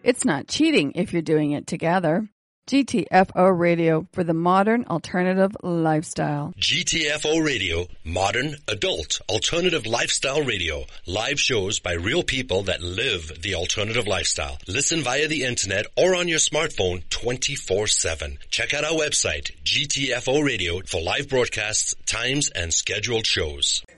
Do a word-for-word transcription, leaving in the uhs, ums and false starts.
It's not cheating if you're doing it together. G T F O Radio for the modern alternative lifestyle. G T F O Radio, modern, adult, alternative lifestyle radio. Live shows by real people that live the alternative lifestyle. Listen via the internet or on your smartphone twenty-four seven. Check out our website, G T F O Radio, for live broadcasts, times, and scheduled shows.